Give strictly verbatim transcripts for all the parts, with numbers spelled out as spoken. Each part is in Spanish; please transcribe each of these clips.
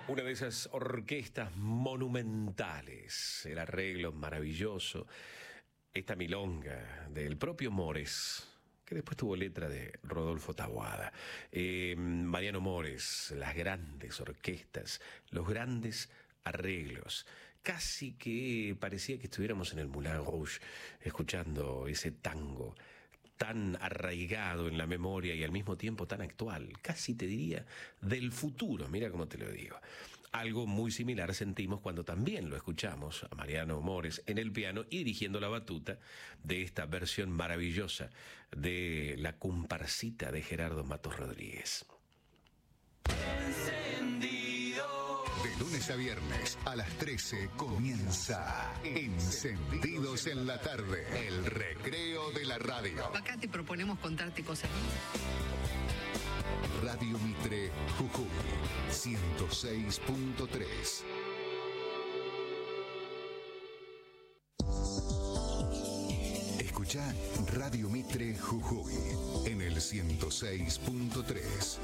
Una de esas orquestas monumentales, el arreglo maravilloso, esta milonga del propio Mores, que después tuvo letra de Rodolfo Taboada. Eh, Mariano Mores, las grandes orquestas, los grandes arreglos. Casi que parecía que estuviéramos en el Moulin Rouge, escuchando ese tango tan arraigado en la memoria y al mismo tiempo tan actual, casi te diría del futuro, mira cómo te lo digo. Algo muy similar sentimos cuando también lo escuchamos a Mariano Mores en el piano y dirigiendo la batuta de esta versión maravillosa de la comparsita de Gerardo Matos Rodríguez. De lunes a viernes a las trece comienza Encendidos en la Tarde, el recreo de la radio. Acá te proponemos contarte cosas. Radio Mitre Jujuy ciento seis punto tres. Escucha Radio Mitre Jujuy en el ciento seis punto tres.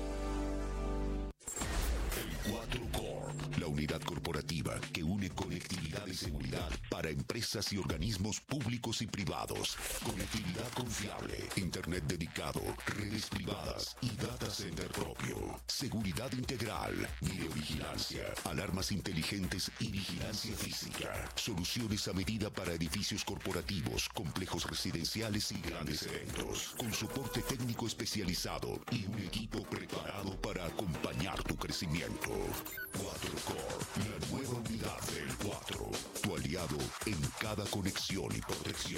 cuatro Corp, la unidad corporativa que une conectividad y seguridad para empresas y organismos públicos y privados. Conectividad confiable, internet dedicado, redes privadas y data center propio. Seguridad integral, videovigilancia, alarmas inteligentes y vigilancia física. Soluciones a medida para edificios corporativos, complejos residenciales y grandes eventos. Con soporte técnico especializado y un equipo preparado para acompañar tu crecimiento. cuatro Corp, la nueva unidad del cuatro. Tu aliado en cada conexión y protección.